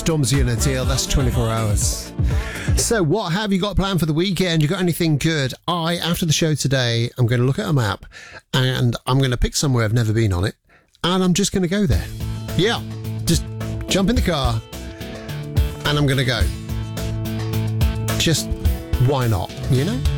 Stormzy and Adele, that's 24 hours. So what have you got planned for the weekend? You got anything good? After the show today, I'm going to look at a map and I'm going to pick somewhere I've never been on it and I'm just going to go there. Yeah, just jump in the car and I'm going to go. Just why not, you know?